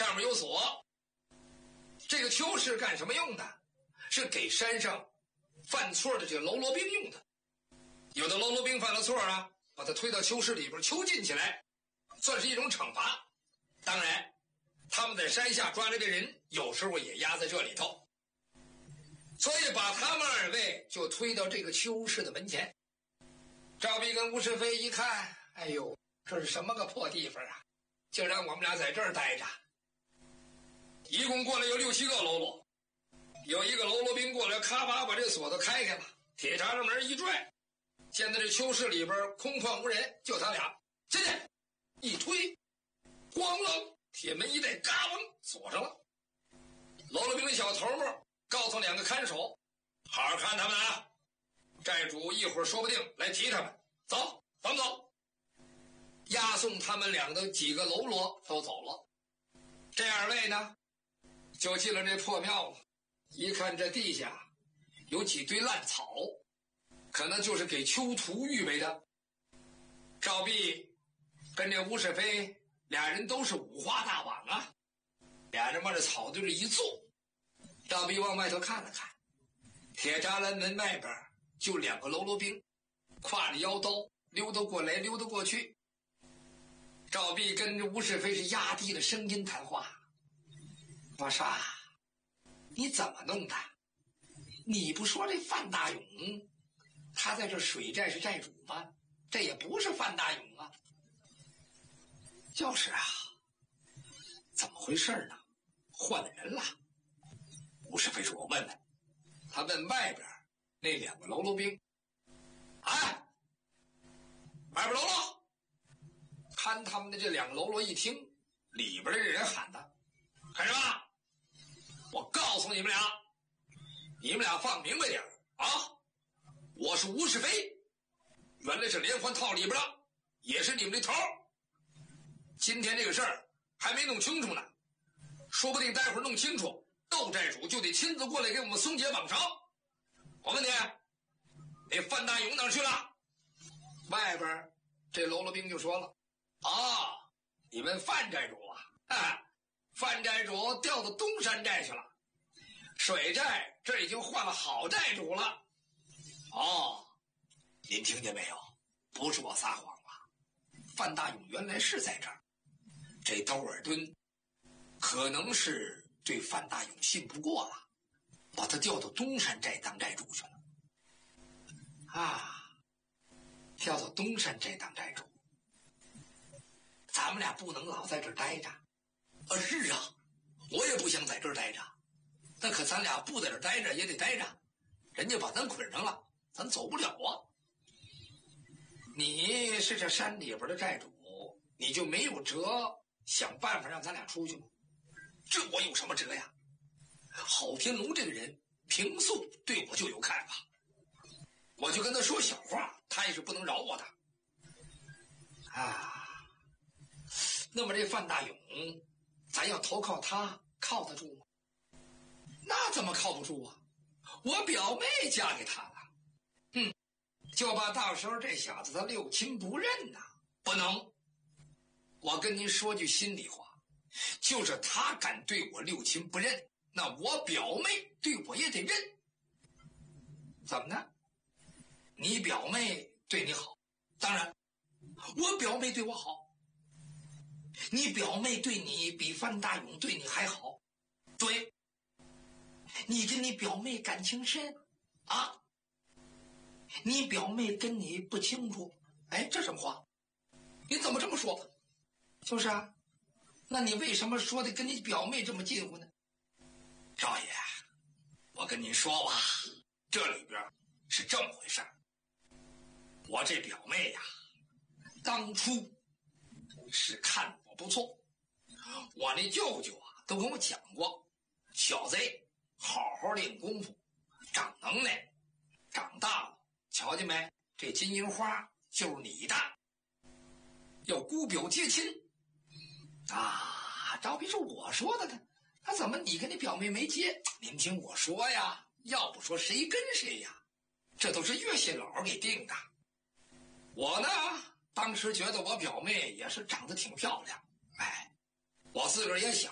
上面有锁。这个秋是干什么用的？是给山上犯错的这个喽啰兵用的。有的喽啰兵犯了错啊，把他推到秋室里边囚禁起来，算是一种惩罚。当然他们在山下抓来的人有时候也压在这里头，所以把他们二位就推到这个秋室的门前。赵弼跟吴世飞一看，哎呦，这是什么个破地方啊，就让我们俩在这儿待着。一共过来有6、7个喽啰，有一个喽啰兵过来，咔吧把这锁子开了，铁闸的门一拽，现在这秋室里边空旷无人，就他俩进去，一推，咣啷，铁门一带，嘎嘣锁上了。喽啰兵的小头目告诉2个看守，好好看他们啊，寨主一会儿说不定来提他们，走，咱们走。押送他们俩的几个喽啰都走了，这2位呢就进了这破庙了。一看这地下有几堆烂草，可能就是给秋屠预备的。赵弼跟这吴世飞俩人都是五花大绑啊，俩人往这草堆里一坐。赵弼往外头看了看，铁栅栏门外边就2个喽啰兵，挎着腰刀溜达过来溜达过去。赵弼跟着吴世飞是压低了声音谈话：我说你怎么弄的？你不说这范大勇他在这水寨是寨主吗？这也不是范大勇啊。就是啊，怎么回事呢？换了人了。吴世飞说：我问问。他问外边那2个喽啰兵：哎，外边喽啰！看他们的这2个喽啰一听，里边的人喊的：干什么？我告诉你们俩，你们俩放明白点啊！我是吴世飞，原来是连环套里边的，也是你们的头。今天这个事儿还没弄清楚呢，说不定待会儿弄清楚，窦寨主就得亲自过来给我们松解绑绳。我问你，那范大勇哪儿去了？外边这喽啰兵就说了：你问范寨主啊？范寨主调到东山寨去了，水寨这已经换了好寨主了。您听见没有？不是我撒谎了，范大勇原来是在这儿。这窦尔敦可能是对范大勇信不过了，把他调到东山寨当寨主去了。调到东山寨当寨主，咱们俩不能老在这儿待着。是啊，我也不想在这儿待着，那可咱俩不在这儿待着也得待着，人家把咱捆上了，咱走不了啊。你是这山里边的寨主，你就没有辙想办法让咱俩出去吗？这我有什么辙呀？郝天龙这个人平素对我就有看法，我就跟他说小话，他也是不能饶我的。那么这范大勇咱要投靠他，靠得住吗？那怎么靠不住啊？我表妹嫁给他了，就怕到时候这小子他六亲不认呐。不能，我跟您说句心里话，就是他敢对我六亲不认，那我表妹对我也得认。怎么呢？你表妹对你好，当然我表妹对我好。你表妹对你比范大勇对你还好，对，你跟你表妹感情深啊。你表妹跟你不清楚，这什么话？你怎么这么说？就是啊，那你为什么说的跟你表妹这么近乎呢？少爷，我跟您说吧，这里边是这么回事。我这表妹呀，当初是看我不错，我那舅舅都跟我讲过，小子好好练功夫，长能耐，长大了瞧见没，这金银花就是你的，要姑表接亲啊。赵弼是我说的呢，那怎么你跟你表妹没接？您听我说呀，要不说谁跟谁呀，这都是岳谢老给定的。我呢当时觉得我表妹也是长得挺漂亮，我自个儿也想